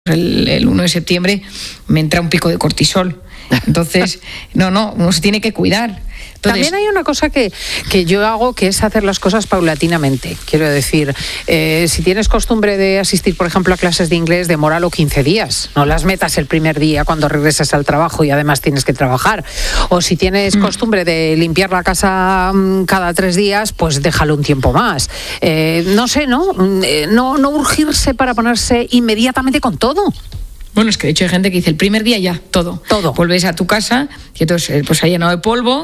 el 1 de septiembre me entra un pico de cortisol. Entonces, uno se tiene que cuidar. Entonces, también hay una cosa que yo hago, que es hacer las cosas paulatinamente. Quiero decir, si tienes costumbre de asistir, por ejemplo, a clases de inglés, demóralo 15 días. No las metas el primer día cuando regresas al trabajo y además tienes que trabajar. O si tienes costumbre de limpiar la casa cada 3 días, pues déjalo un tiempo más. No urgirse para ponerse inmediatamente con todo. Bueno, es que de hecho hay gente que dice el primer día ya, todo. Vuelves a tu casa y entonces pues ha llenado de polvo,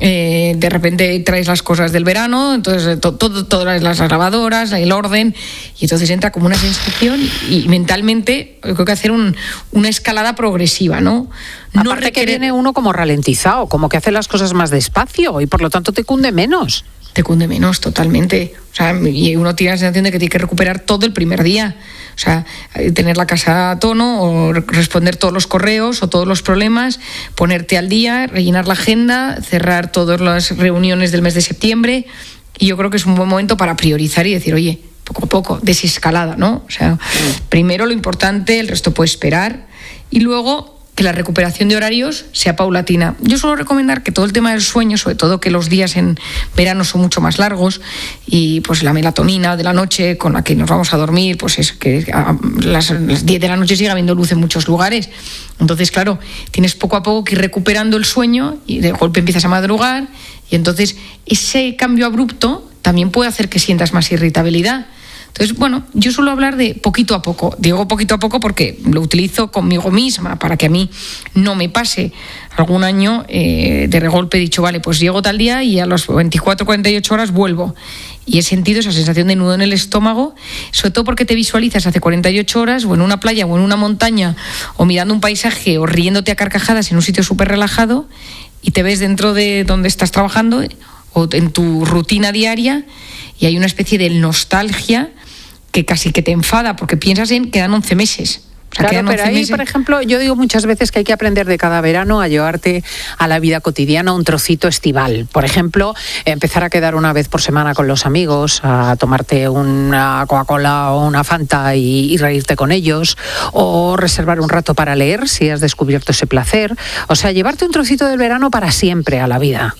de repente traes las cosas del verano, entonces todas las lavadoras, el orden, y entonces entra como una sensación y mentalmente creo que hacer una escalada progresiva, ¿no? Aparte que viene uno como ralentizado, como que hace las cosas más despacio y por lo tanto te cunde menos. Te cunde menos, totalmente. O sea, y uno tiene la sensación de que tiene que recuperar todo el primer día. O sea, tener la casa a tono, o responder todos los correos o todos los problemas, ponerte al día, rellenar la agenda, cerrar todas las reuniones del mes de septiembre. Y yo creo que es un buen momento para priorizar y decir, oye, poco a poco, desescalada, ¿no? O sea, primero lo importante, el resto puede esperar. Y luego que la recuperación de horarios sea paulatina. Yo suelo recomendar que todo el tema del sueño, sobre todo que los días en verano son mucho más largos, y pues la melatonina de la noche con la que nos vamos a dormir, pues es que a las 10 de la noche sigue habiendo luz en muchos lugares. Entonces, claro, tienes poco a poco que ir recuperando el sueño y de golpe empiezas a madrugar, y entonces ese cambio abrupto también puede hacer que sientas más irritabilidad. Entonces, bueno, yo suelo hablar de poquito a poco. Digo poquito a poco porque lo utilizo conmigo misma para que a mí no me pase. Algún año de regolpe he dicho, vale, pues llego tal día y a las 24, 48 horas vuelvo. Y he sentido esa sensación de nudo en el estómago, sobre todo porque te visualizas hace 48 horas o en una playa o en una montaña o mirando un paisaje o riéndote a carcajadas en un sitio súper relajado, y te ves dentro de donde estás trabajando o en tu rutina diaria y hay una especie de nostalgia que casi que te enfada porque piensas en quedan 11 meses. O sea, claro, pero ahí, por ejemplo, yo digo muchas veces que hay que aprender de cada verano a llevarte a la vida cotidiana un trocito estival. Por ejemplo, empezar a quedar una vez por semana con los amigos, a tomarte una Coca-Cola o una Fanta y reírte con ellos, o reservar un rato para leer si has descubierto ese placer. O sea, llevarte un trocito del verano para siempre a la vida.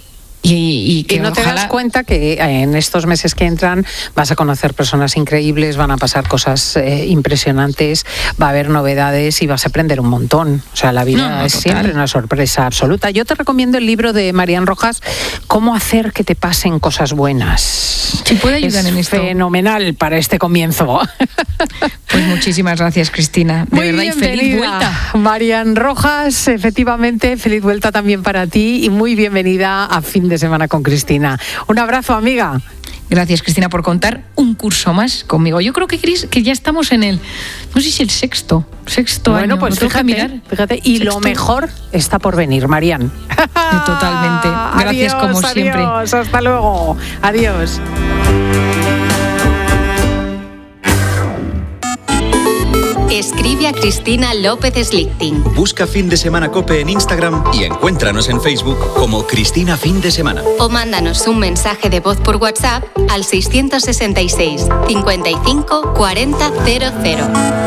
Y no te das cuenta que en estos meses que entran vas a conocer personas increíbles, van a pasar cosas impresionantes, va a haber novedades y vas a aprender un montón. O sea, la vida es siempre una sorpresa absoluta. Yo te recomiendo el libro de Marian Rojas, Cómo hacer que te pasen cosas buenas. Si puede ayudar en esto. Fenomenal para este comienzo. Pues muchísimas gracias, Cristina. De verdad, y feliz vuelta. Marian Rojas, efectivamente, feliz vuelta también para ti y muy bienvenida a Fin de Semana con Cristina. Un abrazo, amiga. Gracias, Cristina, por contar un curso más conmigo. Yo creo que, Cris, que ya estamos en el, no sé si el sexto bueno, año. Pues fíjate, y sexto. Lo mejor está por venir, Marian. Totalmente. Gracias, como siempre. Hasta luego. Adiós. Escribe a Cristina López Slichting. Busca Fin de Semana COPE en Instagram y encuéntranos en Facebook como Cristina Fin de Semana. O mándanos un mensaje de voz por WhatsApp al 666 55 40 00.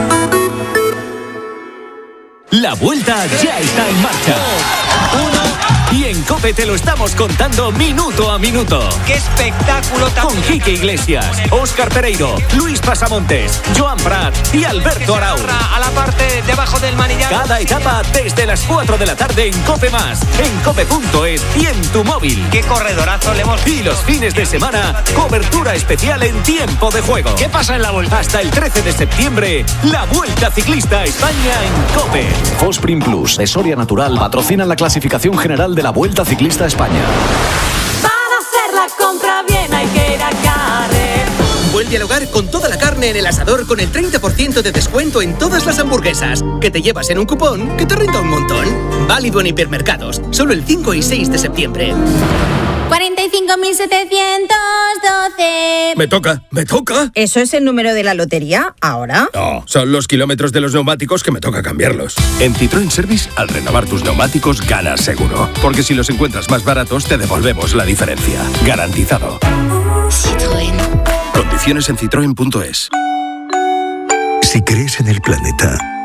La vuelta ya está en marcha. Y en COPE te lo estamos contando minuto a minuto. ¡Qué espectáculo tan! Con Quique Iglesias, Óscar Pereiro, Luis Pasamontes, Joan Prat y Alberto Arau. A la parte debajo del manillar. Cada etapa desde las 4 de la tarde en COPE+, en cope.es y en tu móvil. ¡Qué corredorazo le hemos! Y los fines de semana, cobertura especial en tiempo de juego. ¿Qué pasa en la vuelta? Hasta el 13 de septiembre, la Vuelta Ciclista a España en COPE. Fosprin Plus de Soria Natural patrocinan la clasificación general de la Vuelta Ciclista a España. Para hacer la compra bien hay que ir a Carrefour. Vuelve al hogar con toda la carne en el asador con el 30% de descuento en todas las hamburguesas, que te llevas en un cupón que te renta un montón. Válido en hipermercados, solo el 5 y 6 de septiembre. 45.712. Me toca. ¿Eso es el número de la lotería ahora? No, son los kilómetros de los neumáticos que me toca cambiarlos. En Citroën Service, al renovar tus neumáticos, ganas seguro. Porque si los encuentras más baratos, te devolvemos la diferencia. Garantizado. Citroën. Condiciones en citroen.es. Si crees en el planeta,